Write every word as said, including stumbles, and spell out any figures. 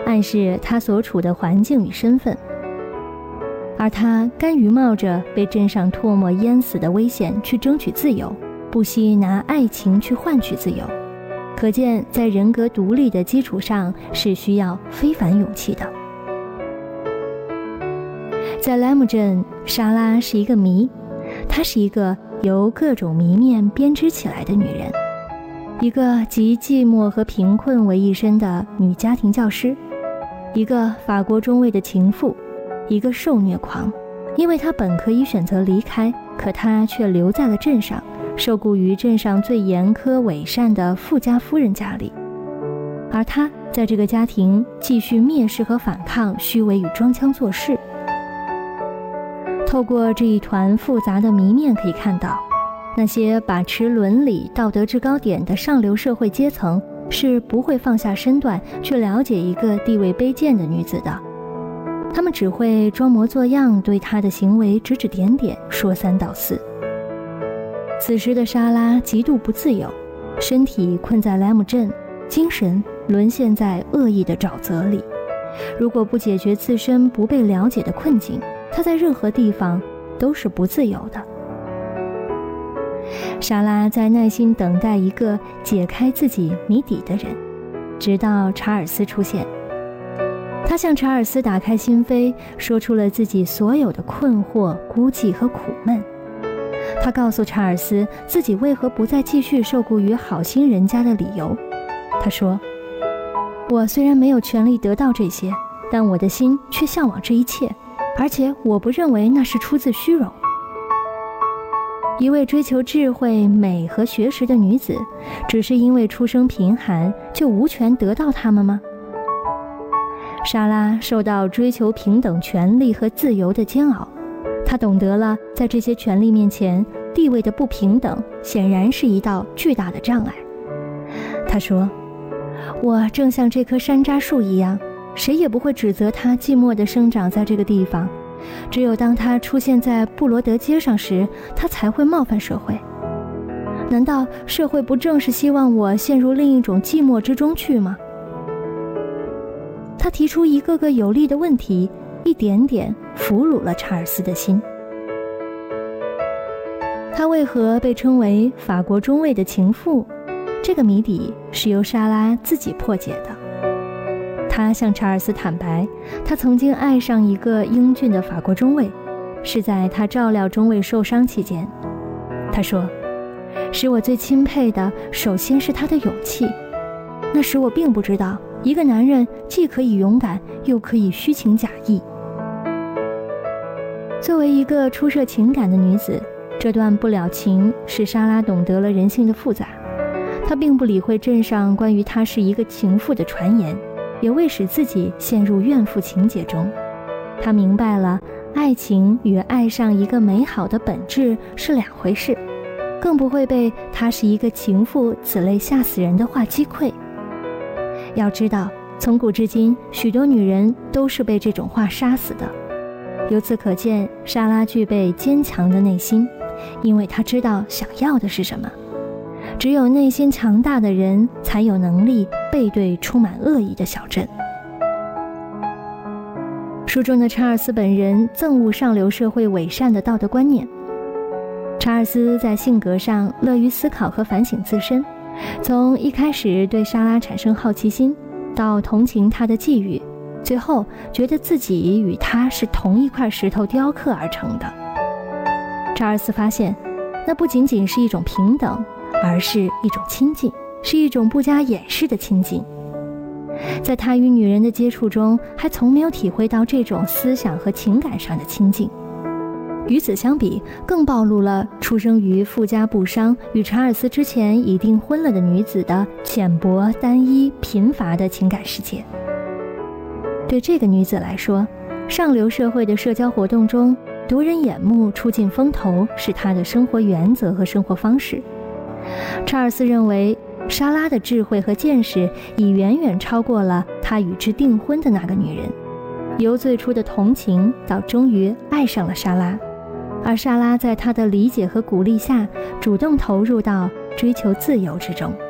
暗示他所处的环境与身份。而他甘于冒着被镇上唾沫淹死的危险去争取自由，不惜拿爱情去换取自由，可见在人格独立的基础上是需要非凡勇气的。在莱姆镇，莎拉是一个谜，她是一个由各种谜面编织起来的女人，一个集寂寞和贫困为一身的女家庭教师，一个法国中尉的情妇，一个受虐狂，因为她本可以选择离开，可她却留在了镇上，受雇于镇上最严苛伪善的富家夫人家里。而她在这个家庭继续蔑视和反抗虚伪与装腔作势。透过这一团复杂的谜面可以看到，那些把持伦理道德制高点的上流社会阶层是不会放下身段去了解一个地位卑贱的女子的，他们只会装模作样对她的行为指指点点，说三道四。此时的莎拉极度不自由，身体困在莱姆镇，精神沦陷在恶意的沼泽里。如果不解决自身不被了解的困境，她在任何地方都是不自由的。莎拉在耐心等待一个解开自己谜底的人，直到查尔斯出现。她向查尔斯打开心扉，说出了自己所有的困惑、孤寂和苦闷。她告诉查尔斯自己为何不再继续受雇于好心人家的理由。她说：我虽然没有权利得到这些，但我的心却向往这一切，而且我不认为那是出自虚荣。一位追求智慧、美和学识的女子，只是因为出生贫寒就无权得到它们吗？莎拉受到追求平等权利和自由的煎熬，她懂得了在这些权利面前，地位的不平等显然是一道巨大的障碍。她说：我正像这棵山楂树一样，谁也不会指责它寂寞地生长在这个地方，只有当它出现在布罗德街上时，它才会冒犯社会。难道社会不正是希望我陷入另一种寂寞之中去吗？他提出一个个有力的问题，一点点俘虏了查尔斯的心。他为何被称为法国中尉的情妇？这个谜底是由莎拉自己破解的。他向查尔斯坦白，他曾经爱上一个英俊的法国中尉，是在他照料中尉受伤期间。他说：使我最钦佩的首先是他的勇气，那时我并不知道一个男人既可以勇敢又可以虚情假意。作为一个初涉情感的女子，这段不了情使莎拉懂得了人性的复杂。她并不理会镇上关于她是一个情妇的传言，也未使自己陷入怨妇情结中。她明白了爱情与爱上一个美好的本质是两回事，更不会被她是一个情妇此类吓死人的话击溃。要知道，从古至今，许多女人都是被这种话杀死的。由此可见，莎拉具备坚强的内心，因为她知道想要的是什么。只有内心强大的人，才有能力背对充满恶意的小镇。书中的查尔斯本人憎恶上流社会伪善的道德观念。查尔斯在性格上乐于思考和反省自身，从一开始对莎拉产生好奇心，到同情她的际遇，最后觉得自己与她是同一块石头雕刻而成的。查尔斯发现，那不仅仅是一种平等，而是一种亲近，是一种不加掩饰的亲近。在他与女人的接触中，还从没有体会到这种思想和情感上的亲近。与此相比，更暴露了出生于富家布商与查尔斯之前已订婚了的女子的浅薄、单一、贫乏的情感世界。对这个女子来说，上流社会的社交活动中，夺人眼目、出尽风头是她的生活原则和生活方式。查尔斯认为，莎拉的智慧和见识已远远超过了他与之订婚的那个女人，由最初的同情到终于爱上了莎拉，而莎拉在他的理解和鼓励下，主动投入到追求自由之中。